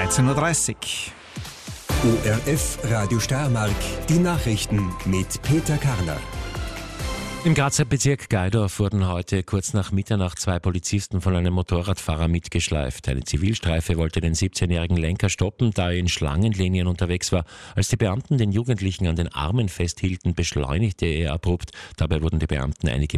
13.30 Uhr. ORF Radio Steiermark, die Nachrichten mit Peter Karner. Im Grazer Bezirk Gaidorf wurden heute kurz nach Mitternacht 2 Polizisten von einem Motorradfahrer mitgeschleift. Eine Zivilstreife wollte den 17-jährigen Lenker stoppen, da er in Schlangenlinien unterwegs war. Als die Beamten den Jugendlichen an den Armen festhielten, beschleunigte er abrupt. Dabei wurden die Beamten einige